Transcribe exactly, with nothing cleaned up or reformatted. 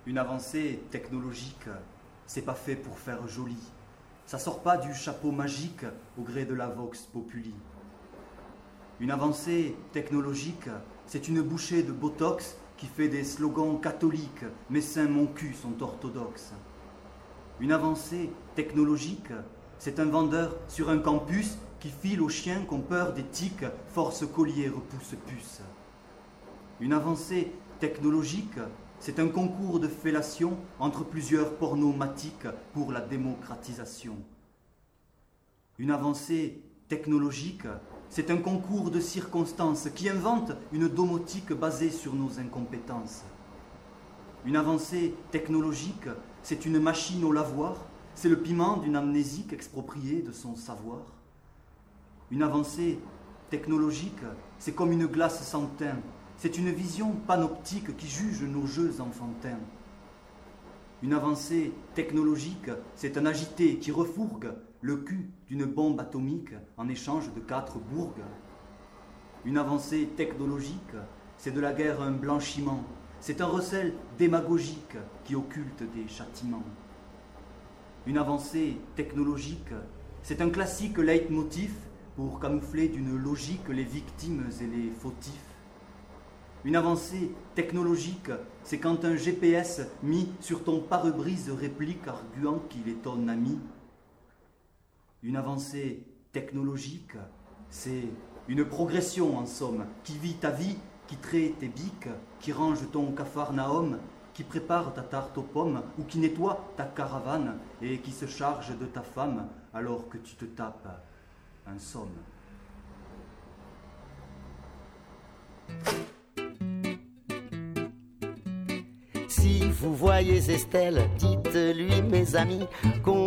Une avancée technologique, c'est pas fait pour faire joli. Ça sort pas du chapeau magique au gré de la vox populi. Une avancée technologique, c'est une bouchée de botox qui fait des slogans catholiques « Mes seins, mon cul sont orthodoxes ». Une avancée technologique, c'est un vendeur sur un campus qui file aux chiens qu'ont peur des tiques, force collier, repousse puce. Une avancée technologique, c'est un concours de fellation entre plusieurs pornomatiques pour la démocratisation. Une avancée technologique, c'est un concours de circonstances qui invente une domotique basée sur nos incompétences. Une avancée technologique, c'est une machine au lavoir, c'est le piment d'une amnésique expropriée de son savoir. Une avancée technologique, c'est comme une glace sans teint, c'est une vision panoptique qui juge nos jeux enfantins. Une avancée technologique, c'est un agité qui refourgue le cul d'une bombe atomique en échange de quatre bourgs. Une avancée technologique, c'est de la guerre un blanchiment, c'est un recel démagogique qui occulte des châtiments. Une avancée technologique, c'est un classique leitmotiv pour camoufler d'une logique les victimes et les fautifs. Une avancée technologique, c'est quand un G P S mis sur ton pare-brise réplique arguant qu'il est ton ami. Une avancée technologique, c'est une progression en somme, qui vit ta vie, qui traite tes biques, qui range ton capharnaüm, qui prépare ta tarte aux pommes ou qui nettoie ta caravane et qui se charge de ta femme alors que tu te tapes un somme. Si vous voyez Estelle, dites-lui, mes amis, qu'on